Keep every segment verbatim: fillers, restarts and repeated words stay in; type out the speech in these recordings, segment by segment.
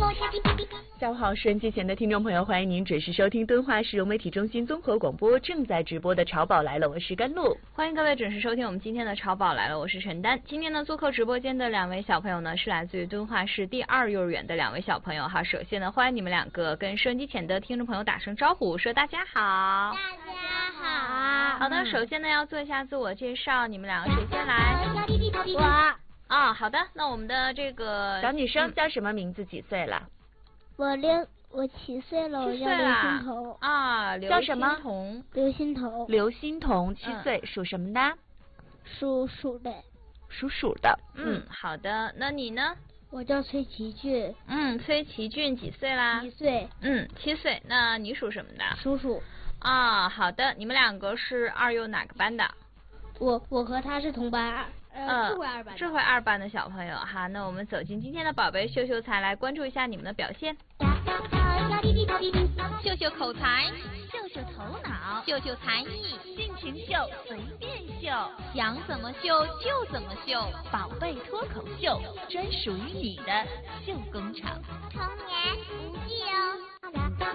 下午好，收音机前的听众朋友，欢迎您准时收听敦化市融媒体中心综合广播正在直播的《潮宝来了》，我是甘露。 欢迎各位准时收听我们今天的《潮宝来了》，我是陈丹。今天呢，做客直播间的两位小朋友呢，是来自于敦化市第二幼儿园的两位小朋友哈。首先呢，欢迎你们两个跟收音机前的听众朋友打声招呼，说大家好。 大家好。 好的，首先呢要做一下自我介绍，你们两个谁先来？ 我。 啊，好的，那我们的这个小女生叫什么名字？几岁了？ 我六，我七岁了，我叫刘欣彤。 啊， 叫什么？ 刘欣彤。 刘欣彤，七岁，属什么的？ 属鼠的。 属鼠的。 嗯，好的，那你呢？ 我叫崔奇俊。 嗯，崔奇俊几岁啦？ 一岁。 嗯，七岁。那你属什么的？ 属鼠。 啊，好的，你们两个是二幼哪个班的？ 我我和他是同班。呃，智慧二班， 智慧二班的小朋友哈，那我们走进今天的宝贝秀秀才，来关注一下你们的表现。 秀秀口才，秀秀头脑，秀秀才艺，尽情秀，随便秀，想怎么秀就怎么秀，宝贝脱口秀，专属于你的秀工厂。 童言无忌哦。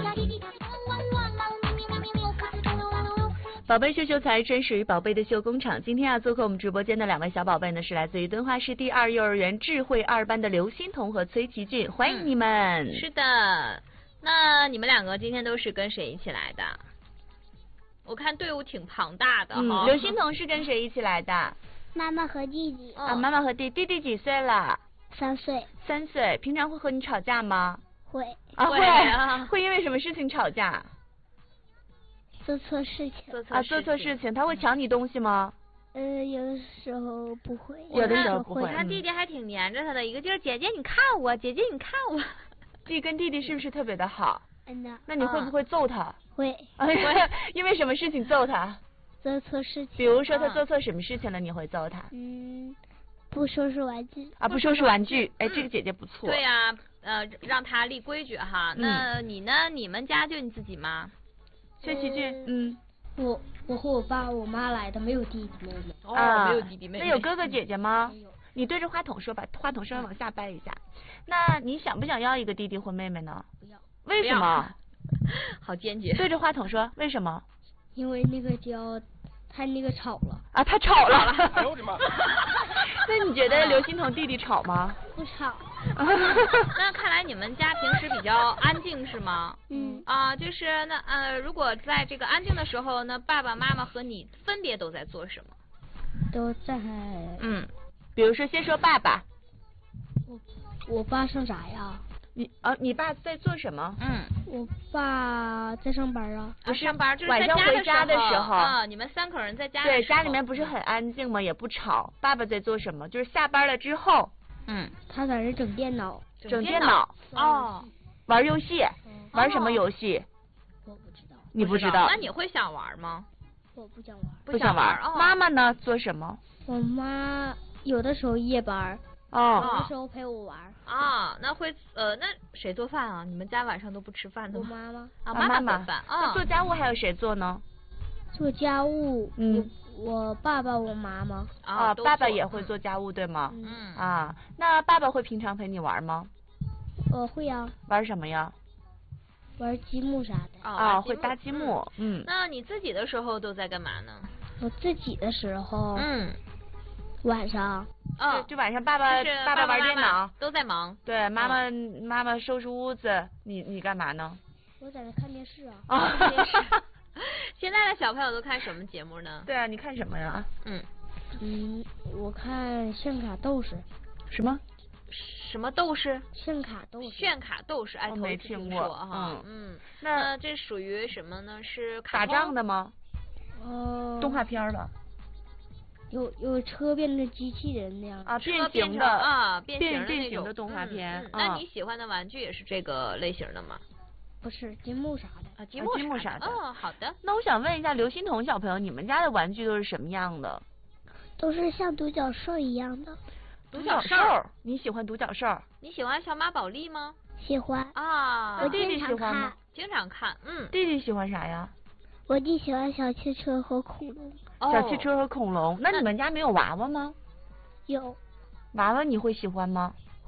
宝贝秀秀才专属于宝贝的秀工厂。今天啊，做客我们直播间的两位小宝贝呢，是来自于敦化市第二幼儿园智慧二班的刘欣彤和崔奇俊，欢迎你们。 嗯、是的，那你们两个今天都是跟谁一起来的？我看队伍挺庞大的哈。 嗯，刘欣彤是跟谁一起来的？ 妈妈和弟弟。 啊，妈妈和弟弟，弟弟几岁了？ 三岁。 三岁，平常会和你吵架吗？ 会。 啊会啊。 会因为什么事情吵架？ 做错事情啊，做错事情，他会抢你东西吗？ 呃，有的时候不会， 有的时候不会。 他弟弟还挺黏着他的，一个劲儿，姐姐你看我，姐姐你看我。 弟跟弟弟是不是特别的好？ 嗯呐。 那你会不会揍他？ 会。 会。因为什么事情揍他？ 做错事情。 比如说他做错什么事情了，你会揍他？ 嗯，不收拾玩具。 啊，不收拾玩具，哎，这个姐姐不错。 对呀，呃，让他立规矩哈。那你呢？你们家就你自己吗？ 崔奇俊，嗯， 我我和我爸我妈来的，没有弟弟妹妹。 哦， 啊、 没有弟弟妹妹。 那有哥哥姐姐吗？ 没有。 你对着话筒说，把话筒稍微往下掰一下。那你想不想要一个弟弟或妹妹呢？ 不要。 为什么？ 好坚决。 对着话筒说，为什么？ 因为那个叫太那个吵了。 啊，他吵了。 哎呦我的妈！ 那你觉得刘欣彤弟弟吵吗？ 不吵。 那看来你们家平时比较安静是吗？ 嗯。 啊，就是那呃，如果在这个安静的时候呢，爸爸妈妈和你分别都在做什么？ 都在。 嗯，比如说先说爸爸。 我我爸上啥呀？ 你啊，你爸在做什么？ 嗯， 我爸在上班啊。 不是上班，就是晚上回家的时候啊，你们三口人在家。 对，家里面不是很安静吗？也不吵。爸爸在做什么？就是下班了之后。 嗯， 他在这整电脑。 整电脑。 哦。 玩游戏。玩什么游戏？ 我不知道。 你不知道？ 那你会想玩吗？ 我不想玩。 不想玩。妈妈呢？做什么？ 我妈有的时候夜班。 哦。 有的时候陪我玩。 啊，那会呃，那谁做饭啊？你们家晚上都不吃饭的吗？ 我妈妈。 啊， 妈妈做饭。啊。 那做家务还有谁做呢？ 做家务。 嗯。 我爸爸，我妈妈。 啊，爸爸也会做家务，对吗？ 嗯。 啊，那爸爸会平常陪你玩吗？ 呃，会呀。 玩什么呀？ 玩积木啥的。 啊，会搭积木。嗯。 那你自己的时候都在干嘛呢？ 我自己的时候。 嗯。 晚上。 啊， 就晚上爸爸爸爸玩电脑， 都在忙。 对，妈妈妈妈收拾屋子，你你干嘛呢？ 我在那看电视啊。 啊， 看电视。现在的小朋友都看什么节目呢？ 对啊，你看什么呀？ 嗯嗯，我看炫卡斗士。 什么？ 什么斗士？ 炫卡斗士。 炫卡斗士，哎， 我没听过哈。嗯。 那这属于什么呢？是打仗的吗？ 哦。 动画片吧。 有有车变成机器人那样啊，变形的啊， 变形变形的动画片。 那你喜欢的玩具也是这个类型的吗？ 不是，积木啥的啊，积木积木啥的。 哦，好的。 那我想问一下刘欣彤小朋友，你们家的玩具都是什么样的？ 都是像独角兽一样的。 独角兽？你喜欢独角兽？ 你喜欢小马宝莉吗？ 喜欢。 啊， 我弟弟喜欢吗？ 经常看，嗯。 弟弟喜欢啥呀？ 我弟喜欢小汽车和恐龙。 小汽车和恐龙，那你们家没有娃娃吗？ 有。 娃娃你会喜欢吗？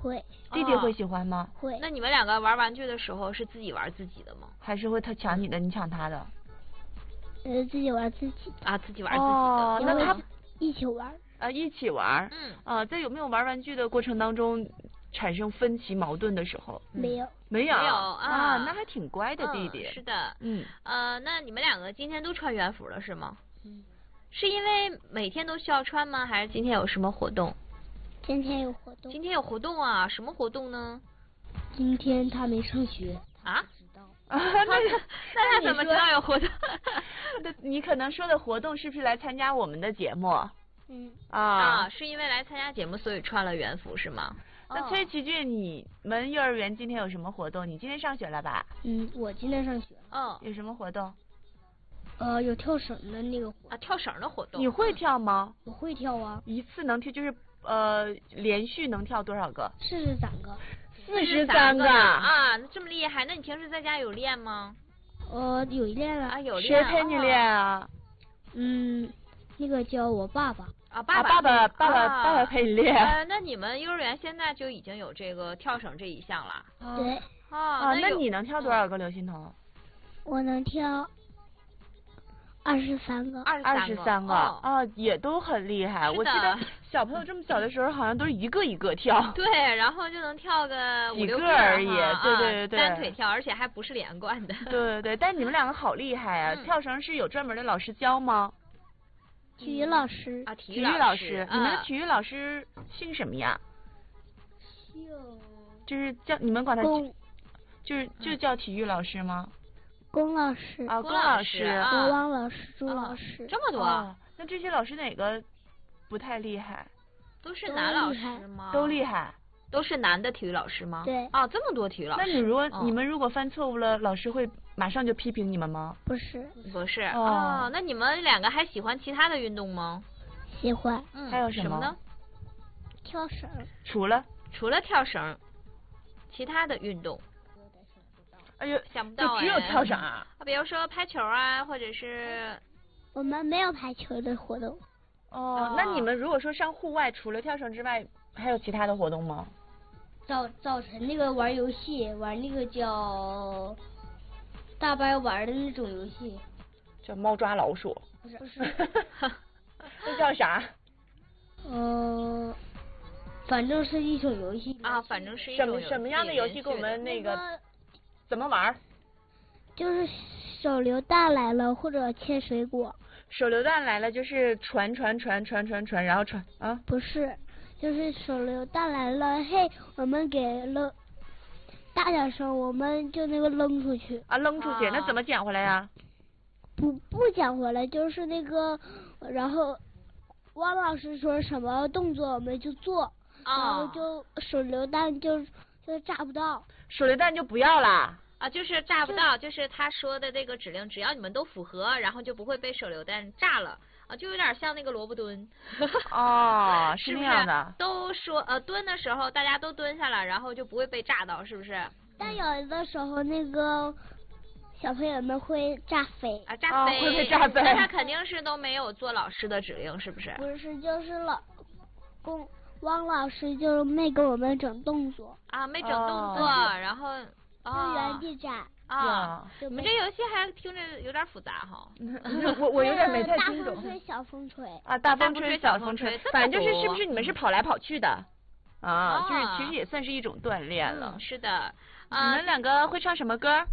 会弟弟会喜欢吗？ 会。 那你们两个玩玩具的时候是自己玩自己的吗？ 还是会他抢你的，你抢他的？ 呃，自己玩自己的。 啊，自己玩自己的。 哦，那他一起玩。 啊，一起玩。 嗯。 啊，在有没有玩玩具的过程当中产生分歧矛盾的时候？ 没有。 没有。 没有啊， 啊， 那还挺乖的弟弟。 嗯、是的。 嗯。 呃，那你们两个今天都穿园服了是吗？ 嗯。 是因为每天都需要穿吗？还是今天有什么活动？ 今天有活动。 今天有活动啊？什么活动呢？ 今天他没上学。 啊？ 啊，那那那他怎么知道有活动？ 那你可能说的活动是不是来参加我们的节目？ 嗯。 啊啊，是因为来参加节目所以穿了园服是吗？ 那崔奇俊，你们幼儿园今天有什么活动？你今天上学了吧？ 嗯，我今天上学。 嗯。 有什么活动？ 呃，有跳绳的那个活啊，跳绳的活动。 你会跳吗？ 我会跳啊。 一次能跳就是呃连续能跳多少个？ 四十三个。 四十三个啊，这么厉害？那你平时在家有练吗？ 呃，有练了啊，有练。 谁陪你练啊？ 嗯，那个叫我爸爸。 啊，爸爸爸爸爸啊、 爸爸陪你练。 呃，那你们幼儿园现在就已经有这个跳绳这一项了？ 对。 啊， 啊，那你能跳多少个刘欣彤？ 我能跳二十三个。 二十三个啊，也都很厉害。我记得小朋友这么小的时候，好像都是一个一个跳。 对，然后就能跳个五六个而已。对对对对。 单腿跳，而且还不是连贯的。 对对对，但你们两个好厉害啊！跳绳是有专门的老师教吗？ 体育老师啊，体育老师。你们的体育老师姓什么呀？ 姓。 就是叫你们管他。 龚。 就是就叫体育老师吗？ 龚老师。 啊，龚老师。 国王老师，朱老师。 这么多。 那这些老师哪个不太厉害？ 都是男老师吗？ 都厉害。 都是男的体育老师吗？ 对。 啊，这么多体育老师。 那你如果你们如果犯错误了，老师会马上就批评你们吗？ 不是。 不是。哦。那你们两个还喜欢其他的运动吗？ 喜欢。 嗯。 还有什么呢？ 跳绳。 除了除了跳绳，其他的运动。 哎呦， 想不到就只有跳绳啊！ 比如说排球啊，或者是。 我们没有排球的活动。 哦，那你们如果说上户外，除了跳绳之外，还有其他的活动吗？ 早早晨那个玩游戏，玩那个叫大白玩的那种游戏， 叫猫抓老鼠。 不是不是， 那叫啥？ 嗯、呃，反正是一种游戏啊，反正是一种游戏。 什么什么样的游戏？给我们那个、那个、怎么玩？ 就是手榴弹来了，或者切水果。 手榴弹来了就是传传传传传传，然后传啊？ 不是，就是手榴弹来了，嘿，我们给扔大点声，我们就那个扔出去。 啊，扔出去，啊、那怎么捡回来呀？ 不不捡回来，就是那个，然后汪老师说什么动作我们就做， 啊、 然后就手榴弹就就炸不到。 手榴弹就不要啦。 啊，就是炸不到，就是他说的这个指令，只要你们都符合，然后就不会被手榴弹炸了啊，就有点像那个萝卜蹲。 哦， 是那样的。 都说呃蹲的时候大家都蹲下了，然后就不会被炸到，是不是？ 但有的时候那个小朋友们会炸飞。 啊，炸飞。 哦、会被炸飞。 那他肯定是都没有做老师的指令，是不是？ 不是，就是老公汪老师就没给我们整动作。 啊，没整动作，哦、然后。 就原地炸啊！你们这游戏还听着有点复杂哈。 我我有点没太听懂。 大风吹，小风吹。 啊，大风吹，小风吹，反正就是是不是你们是跑来跑去的？啊， 哦、 就是其实也算是一种锻炼了。 嗯、是的。 啊、你们两个会唱什么歌？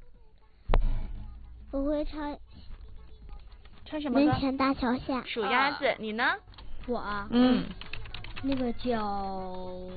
我会唱。 唱什么歌？ 门前大桥下。 数鸭子，你呢？ 我啊。 嗯。 那个叫。